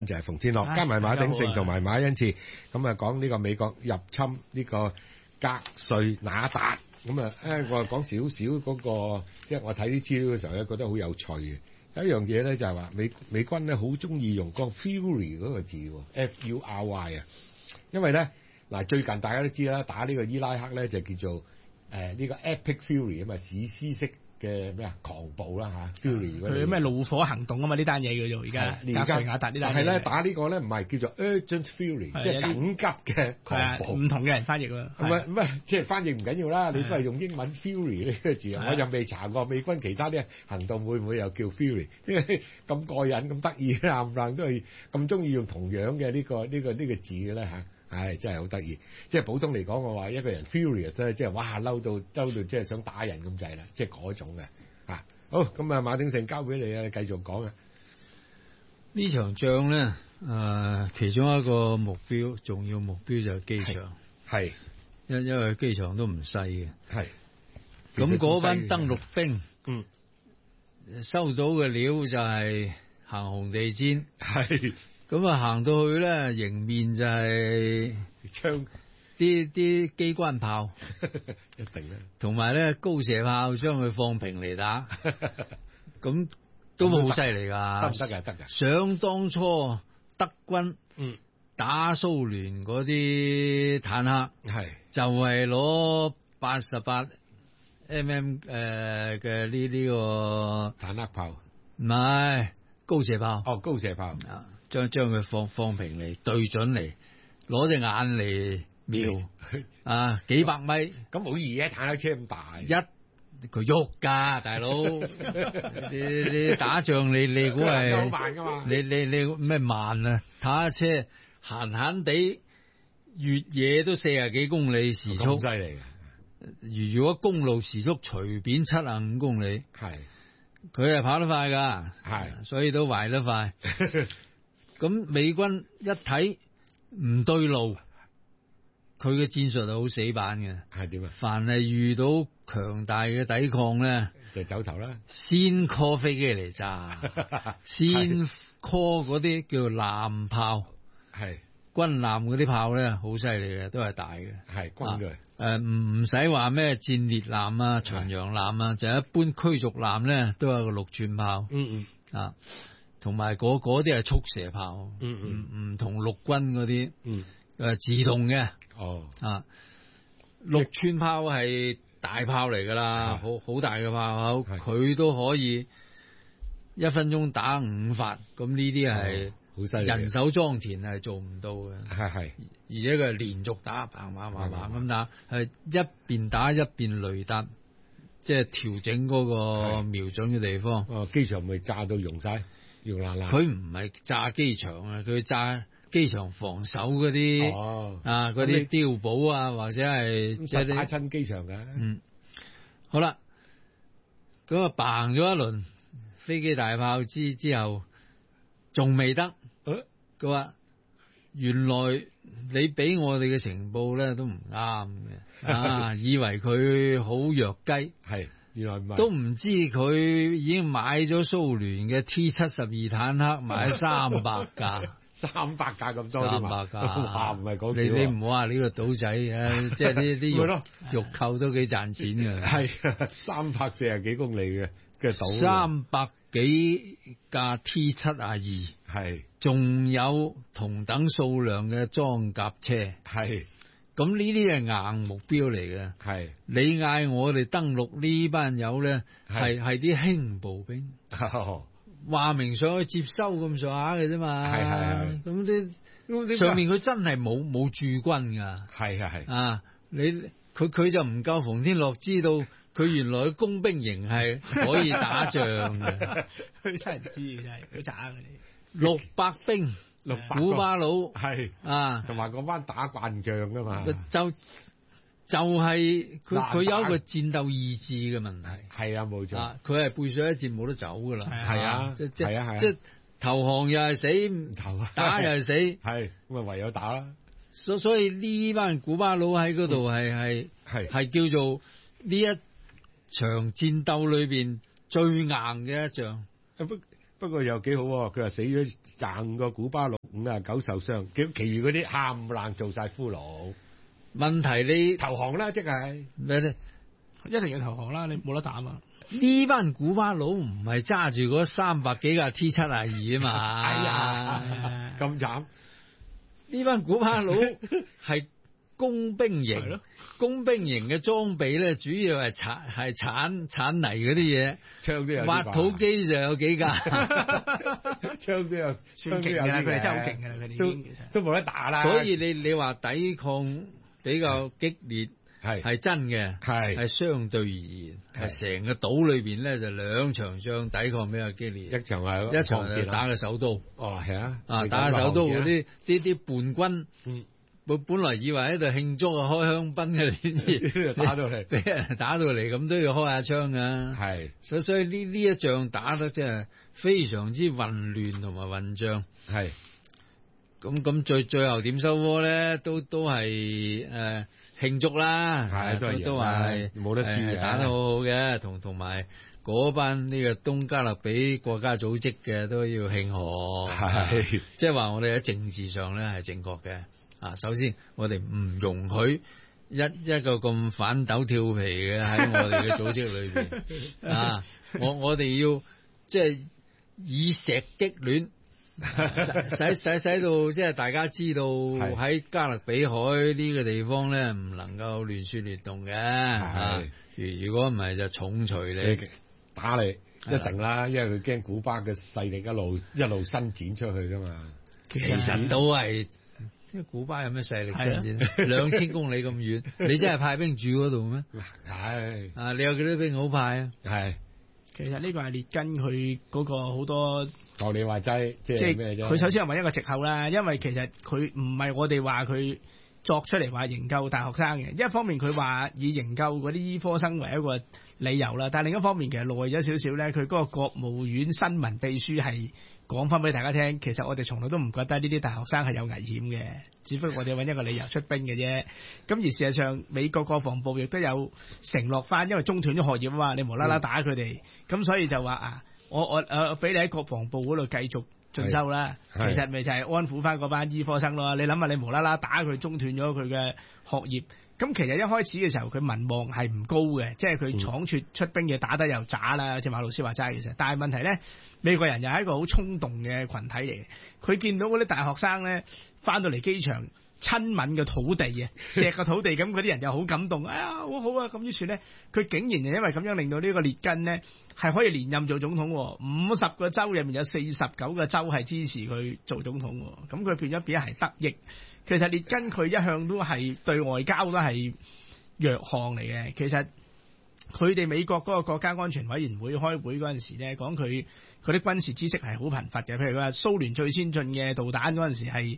就係馮天樂，加埋馬鼎盛同埋馬恩賜，咁啊講呢個美國入侵呢個格瑞那達，咁啊我講少少嗰個，即係我睇啲資料嘅時候咧，覺得好有趣嘅。有一樣嘢咧就係話美軍咧好中意用個 fury 嗰個字，Fury 啊，因為咧嗱最近大家都知啦，打呢個伊拉克咧就叫做呢個 Epic Fury 啊嘛，史詩式嘅咩狂暴啦嚇 Fury 佢咩怒火行動啊嘛，呢單嘢叫做而家格瑞亞達呢單嘢。 係咧打呢個咧唔係叫做 Urgent Fury， 即係緊急嘅狂暴。 唔同嘅人翻譯喎。 唔係，即係翻譯唔緊要啦，你都係用英文 Fury 呢個字，我就未查過美軍其他啲行動會唔會又叫 Fury， 因為咁過癮咁得意，冚唪唥都係咁中意用同樣嘅呢個字嘅咧嚇。係真係好得意，即係普通嚟講，我話一個人 furious 咧，即係哇嬲到即係想打人咁滯啦，即係嗰種嘅嚇。好，咁啊馬鼎盛交俾你啊，你繼續講啊。 呢場仗咧，其中一個重要目標就係機場， 係因為機場都唔細嘅， 係。 咁嗰班登陸兵，收到嘅料就係行紅地氈， 係。 咁啊，行到去咧，迎面就係槍啲機關炮， 一定啦， 同埋咧高射炮將佢放平嚟打，咁都好犀利噶， 得噶。 想當初德軍打蘇聯嗰啲坦克， 係就係攞88 mm 嘅呢個坦克炮， 唔係高射炮。 哦，高射炮啊！將佢放平嚟對準嚟，攞隻眼嚟瞄啊！幾百米咁好易啊！坦克車咁大， 佢喐噶大佬，你打仗你估係好慢噶嘛？ 你咩慢啊？坦克車閒地越野都40幾公里時速， 咁犀利嘅。 如果公路時速隨便75公里， 係佢係跑得快噶， 係所以都壞得快。咁美軍一睇唔對路，佢嘅戰術係好死板嘅。 係點啊？ 凡係遇到強大嘅抵抗咧， 就走頭啦。 先 call 飛機嚟炸，先 call 嗰啲叫艦炮， 係軍艦嗰啲炮咧，好犀利嘅，都係大嘅。 係軍嘅。 唔使話咩戰列艦啊、巡洋艦啊，就一般驅逐艦咧，都有個6寸炮。啊。同埋嗰啲係速射炮，唔同陸軍嗰啲，自動嘅。 哦， 啊，6寸炮係大炮嚟噶啦，好大嘅炮口，佢都可以1分鐘打5發，咁呢啲係好犀利， 人手裝填係做唔到嘅。 係，而且佢係連續打，砰咁打，係一邊打一邊雷達，即係調整嗰個瞄準嘅地方。 哦，機場咪炸到溶晒。 佢唔係炸機場啊，佢炸機場防守嗰啲嗰啲碉堡啊，或者係即係打親機場嘅。 好啦，咁啊嘭咗一輪飛機大炮之後，仲未得。佢話原來你俾我哋嘅情報咧都唔啱嘅，以為佢好弱雞。 係。原來唔係， 都唔知佢已經買咗蘇聯嘅 T72坦克，買300架 ，300架咁多 ，300架， 哇，唔係講笑。 你唔好話呢個島仔即係啲肉扣都幾賺錢嘅。 係340幾公里嘅島 ，300幾架 T72， 係， 仲有同等數量嘅裝甲車， 係。 咁呢啲係硬目標嚟嘅， 係你嗌我哋登陸呢班友咧，係啲輕步兵，話明上去接收咁上下嘅啫嘛，係咁啲上面佢真係冇駐軍噶， 係啊，佢就唔夠馮天樂知道佢原來嘅工兵營係可以打仗嘅， 佢真係唔知，真係好渣佢哋600兵。古巴佬係同埋嗰班打慣仗噶嘛， 就係佢有一個戰鬥意志嘅問題， 係啊冇錯， 佢係背水一戰冇得走噶啦， 係啊，即係投降又係死，打又係死， 係咁啊唯有打啦。 所以呢班古巴佬喺嗰度係叫做呢一場戰鬥裏邊最硬嘅一仗。 不過又幾好喎，佢話死咗15個古巴佬，59受傷，其餘嗰啲冚唪唥做晒俘虜。 問題你投降啦，即係咩啫？ 一定要投降啦，你冇得打嘛。 呢班古巴佬唔係揸住嗰300幾架 T72啊嘛。 哎呀，咁慘！ 呢班古巴佬係工兵係營咯， 工兵營嘅裝備咧，主要係鏟泥嗰啲嘢， 槍都有， 挖土機就有幾架， 槍都有， 算勁㗎啦，佢哋真係好勁㗎啦，佢哋已經其實都冇得打啦。 所以你話抵抗比較激烈係真嘅，係相對而言係成個島裏邊咧就2場仗抵抗比較激烈， 一場係一場就打嘅首都。 哦，係啊， 打嘅首都嗰啲叛軍。本來以為喺度慶祝啊，開香檳嘅，點知打到嚟， 俾人打到嚟，咁都要開下槍㗎。係，所以呢一仗打得真係非常之混亂同埋混帳。係，咁最後點收科咧？都係慶祝啦，係都係冇得輸嘅，打得好好嘅，同埋嗰班呢個東加勒比國家組織嘅都要慶賀。係，即係話我哋喺政治上咧係正確嘅。首先我哋唔容許一個咁反斗跳皮嘅喺我哋嘅組織裏邊。我哋要即係以石擊戀，使到即係大家知道喺加勒比海呢個地方咧唔能夠亂說亂動嘅。如果唔係就重錘你打你一定啦，因為佢驚古巴嘅勢力一路伸展出去噶嘛。 其實都係。因為古巴有咩勢力先？2000公里咁遠，你真係派兵住嗰度咩？係你有幾多兵好派啊？係， 其實呢個係列根佢嗰個好多學你話齋，即係咩啫？ 佢首先係揾一個藉口啦，因為其實佢唔係我哋話佢作出嚟話營救大學生嘅。一方面佢話以營救嗰啲醫科生為一個理由啦，但係另一方面其實耐咗少少咧，佢嗰個國務院新聞秘書係講翻俾大家聽，其實我哋從來都唔覺得呢啲大學生係有危險嘅，只不過我哋揾一個理由出兵嘅啫。咁而事實上，美國國防部亦都有承諾翻，因為中斷咗學業啊嘛，你無啦啦打佢哋，咁所以就話我俾你喺國防部嗰度繼續進修啦。其實咪就係安撫翻嗰班醫科生咯。你諗下，你無啦啦打佢，中斷咗佢嘅學業。咁其實一開始嘅時候佢民望係唔高嘅，即係佢闖出出兵嘅打得又渣啦，即係馬老師話齋其實。但係問題咧，美國人又係一個好衝動嘅群體嚟嘅，佢見到嗰啲大學生咧翻到嚟機場親吻嘅土地啊，錫個土地咁，嗰啲人又好感動，哎呀好好啊！咁於是咧，佢竟然就因為咁樣令到呢個列根呢係可以連任做總統，50個州入面有49個州係支持佢做總統，咁佢變咗係得益。其實列根佢一向都係對外交都係弱項嚟嘅。其實佢哋美國嗰個國家安全委員會開會嗰陣時咧，講佢啲軍事知識係好貧乏嘅。譬如佢話蘇聯最先進嘅導彈嗰陣時係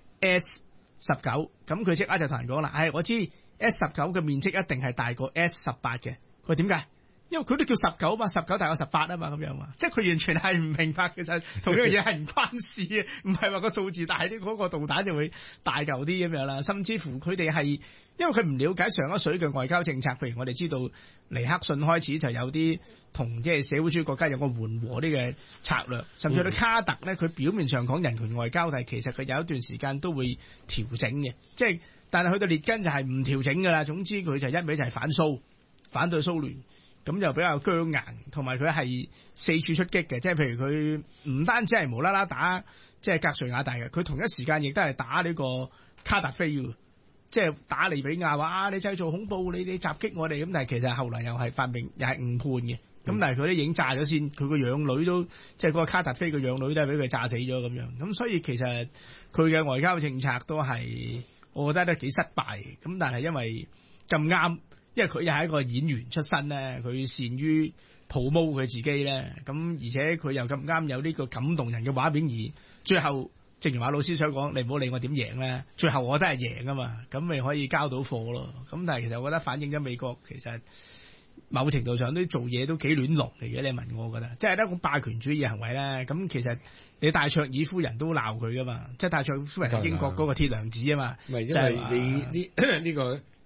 S19，咁佢即刻就同人講啦，我知 S19 嘅面積一定係大過 S18 嘅。佢話點解？因為佢都叫19嘛，19大過18啊嘛，咁樣嘛，即係佢完全係唔明白，其實同呢樣嘢係唔關事嘅，唔係話個數字大啲，嗰個導彈就會大嚿啲咁樣啦。甚至乎佢哋係因為佢唔了解上一水嘅外交政策，譬如我哋知道尼克遜開始就有啲同即係社會主義國家有個緩和啲嘅策略，甚至到卡特咧，佢表面上講人權外交，但係其實佢有一段時間都會調整嘅，即係但係去到列根就係唔調整㗎啦。總之佢就一味就係反蘇，反對蘇聯。咁就比較僵硬，同埋佢係四處出擊嘅，即係譬如佢唔單止係無啦啦打即係格瑞亞大嘅，佢同一時間亦都係打呢個卡達菲嘅，即係打利比亞話你製造恐怖，你襲擊我哋咁，但係其實後來又係發明又係誤判嘅，咁但係佢都已經炸咗先，佢個養女都即係嗰個卡達菲嘅養女都係俾佢炸死咗咁樣，咁所以其實佢嘅外交政策都係我覺得都幾失敗，咁但係因為咁啱。因為佢又係一個演員出身咧，佢善於 promote 佢自己咧，咁而且佢又咁啱有呢個感動人嘅畫面，而最後正如馬老師所講，你唔好理我點贏咧，最後我都係贏啊嘛，咁咪可以交到貨咯。咁但係其實我覺得反映咗美國其實某程度上都做嘢都幾亂龍嚟嘅。你問我覺得，即係一種霸權主義行為咧。咁其實你戴卓爾夫人都鬧佢噶嘛，即係戴卓爾夫人係英國嗰個鐵娘子啊嘛， 唔係因為你呢個。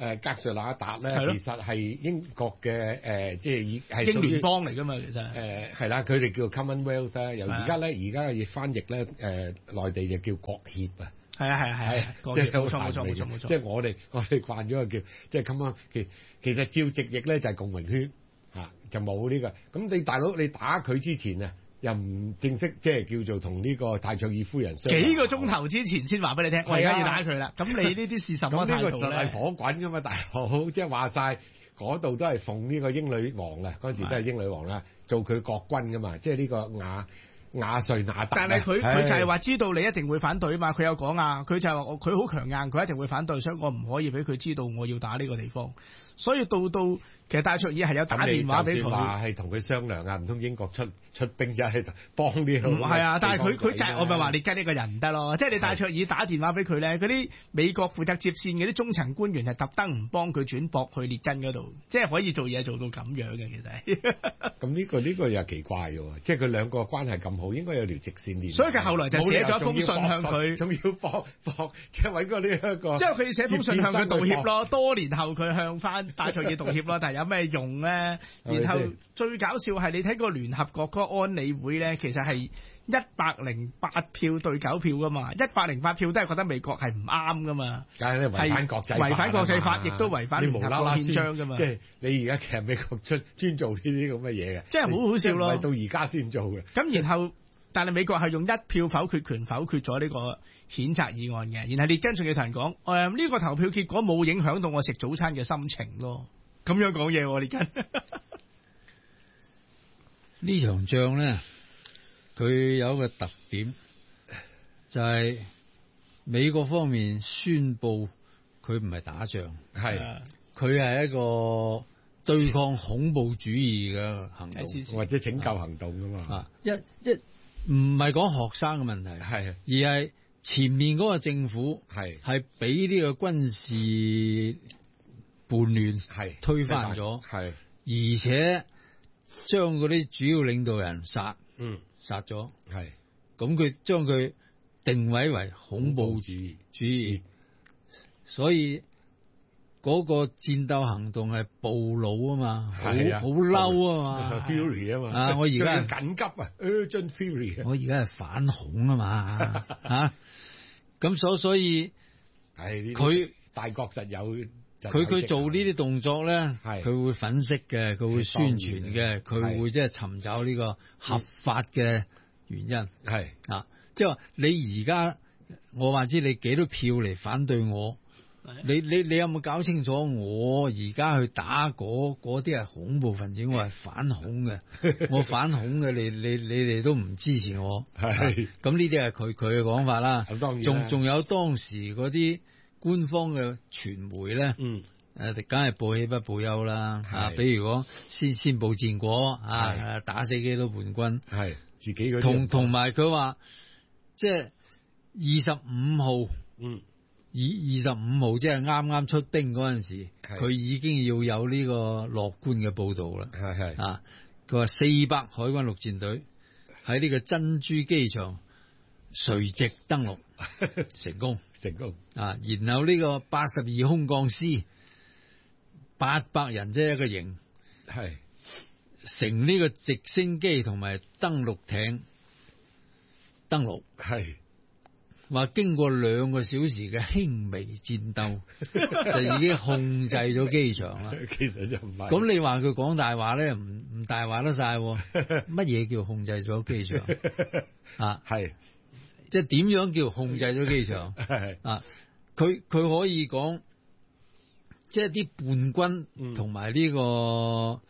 格瑞那達咧， 係咯其實係英國嘅即係係屬於英聯邦嚟㗎嘛，其實係啦，佢哋叫 Commonwealth 啦。由而家嘅翻譯咧，內地就叫國協啊。 係啊， 即係冇錯。 即係我哋慣咗個叫即係咁啊。其實照直譯咧就係共榮圈就冇呢個。咁你大佬你打佢之前啊，又唔正式即係叫做同呢個戴卓爾夫人商量幾個鐘頭之前先話俾你聽，我而家要打佢啦。咁你呢啲事什麼態度咧？ 咁呢個就係火滾㗎嘛，大佬，即係話晒嗰度都係奉呢個英女王啊，嗰陣時都係英女王啦，做佢國君㗎嘛，即係呢個亞瑞那達。 但係佢就係話知道你一定會反對啊嘛，佢有講啊，佢就係話佢好強硬，佢一定會反對，所以我唔可以俾佢知道我要打呢個地方。所以到其實戴卓爾係有打電話俾佢， 話係同佢商量啊，唔通英國出兵就係幫呢個？ 係啊，但係佢就係我咪話你跟呢個人唔得咯，即係你戴卓爾打電話俾佢咧，嗰啲美國負責接線嗰啲中層官員係特登唔幫佢轉駁去列根嗰度，即係可以做嘢做到咁樣嘅其實。咁呢個又奇怪嘅喎，即係佢兩個關係咁好，應該有條直線連。 所以佢後來就寫咗一封信向佢， 仲要幫即係揾個呢一個。 之後佢寫封信向佢道歉咯，多年後佢向翻戴卓爾道歉咯，但係有咩用咧？然後最搞笑係你睇個聯合國嗰個安理會咧，其實係108票對9票噶嘛，108票都係覺得美國係唔啱噶嘛， 係違反國際法， 亦都違反聯合國憲章噶嘛。 即係你而家其實美國專做呢啲咁嘅嘢嘅， 即係好好笑咯。 唔係到而家先做嘅。 咁然後，但係美國係用1票否決權否決咗呢個譴責議案嘅，然後列根仲要同人講，呢個投票結果冇影響到我食早餐嘅心情咯。咁樣講嘢，列根。 呢場仗咧，佢有一個特點，就係美國方面宣布佢唔係打仗，佢係一個對抗恐怖主義嘅行動， 或者拯救行動噶嘛。 一唔係講學生嘅問題，而係前面嗰個政府係俾呢個軍事叛亂推翻咗，而且將嗰啲主要領導人殺咗，咁佢將佢定位為恐怖主義，所以嗰個戰鬥行動係暴怒啊嘛，好嬲啊嘛 ，fury 啊嘛， 我而家緊急啊 ，urgent fury， 我而家係反恐啊嘛，咁所以佢大國實有。 佢做呢啲動作咧，佢會粉飾嘅，佢會宣傳嘅，佢會即係尋找呢個合法嘅原因。即係話你而家我話知你幾多票嚟反對我，你有冇搞清楚？我而家去打嗰啲係恐怖分子，我係反恐嘅，我反恐嘅，你哋都唔支持我。咁呢啲係佢嘅講法啦。仲有當時嗰啲官方嘅傳媒咧，梗係報喜不報憂啦。比如講先報戰果，打死幾多叛軍， 自己嗰同埋佢話，即係25號，以25號即係啱啱出兵嗰陣時，佢已經要有呢個樂觀嘅報導啦。佢話400海軍陸戰隊喺呢個珍珠機場垂直登陸成功，然後呢個82空降師800人即係一個營，乘呢個直升機同埋登陸艇登陸，話經過2個小時嘅輕微戰鬥，就已經控制咗機場啦。 其實就唔係。 咁你話佢講大話咧，唔大話得晒。乜嘢叫控制咗機場？即係點樣叫控制咗機場？佢可以講，即係啲叛軍同埋呢個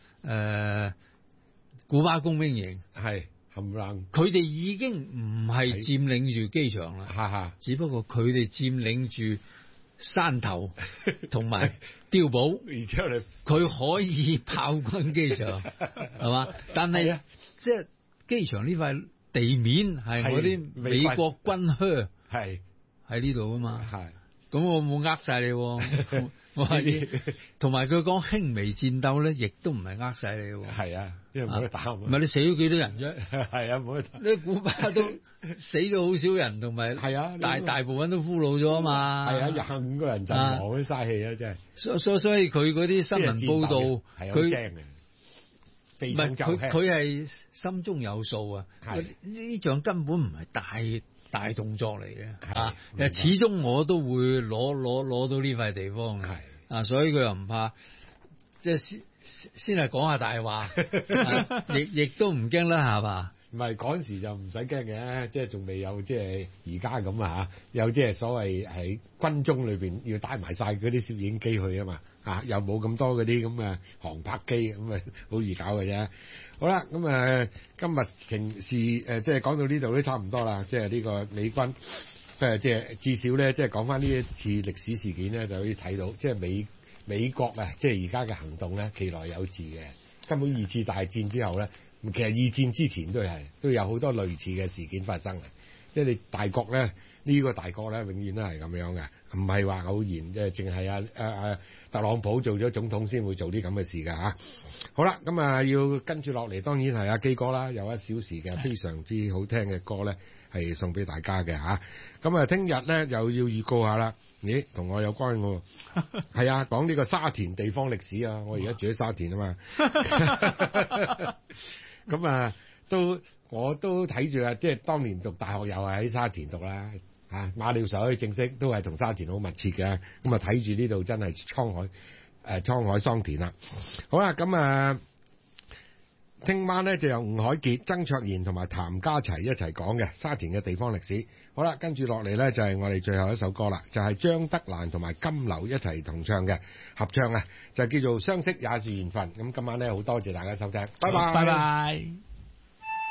古巴工兵營冚唪唥， 佢哋已經唔係佔領住機場啦，只不過佢哋佔領住山頭同埋碉堡， 而且佢可以炮轟機場，係嘛？但係即係機場呢塊地面係嗰啲美國軍靴喺呢度噶嘛？ 咁我冇呃晒你喎。我係同埋佢講輕微戰鬥咧，亦都唔係呃晒你喎。 係啊，因為冇得打。 唔係你死咗幾多人啫？ 係啊，冇得打。 你古巴都死咗好少人，同埋係啊， 大部分都俘虜咗啊嘛。 係啊，25個人陣亡都嘥氣啊，真係。 所以佢嗰啲新聞報導， 佢正嘅。 唔係佢係心中有數啊！呢仗根本唔係大動作嚟嘅，始終我都會攞到呢塊地方嘅，所以佢又唔怕，即係先係講下大話，亦都唔驚啦，係嘛？ 唔係嗰陣時就唔使驚嘅，即係仲未有即係而家咁啊嚇，有即係所謂喺軍中裏邊要帶埋晒嗰啲攝影機去啊嘛，又冇咁多嗰啲咁嘅航拍機，咁啊好易搞嘅啫。好啦，咁今日情事即係講到呢度都差唔多啦，即係呢個美軍即係至少咧，即係講翻呢一次歷史事件咧，就可以睇到即係美國啊，即係而家嘅行動咧，其來有自嘅。根本二次大戰之後咧。其實二戰之前都有好多類似嘅事件發生嘅，即係你大國咧，呢個大國咧永遠都係咁樣嘅，唔係話偶然，即係淨係特朗普做咗總統先會做啲咁嘅事㗎嚇。好啦，咁要跟住落嚟，當然係阿基哥啦，有1小時嘅非常之好聽嘅歌咧，係送俾大家嘅嚇。咁聽日咧又要預告下啦。咦，同我有關喎？係啊，講呢個沙田地方歷史啊！我而家住喺沙田啊嘛。咁我都睇住啊，即係當年讀大學又係喺沙田讀啦，馬料水正式都係同沙田好密切嘅，咁睇住呢度真係滄海桑田啦。好啦，咁聽晚咧就由吳海傑、曾卓賢同埋譚家齊一齊講嘅沙田嘅地方歷史。好啦，跟住落嚟咧就係我哋最後一首歌啦，就係張德蘭同埋金流一齊同唱嘅合唱啊，就叫做相識也是緣分。咁今晚咧好多謝大家收聽，拜拜， 拜拜。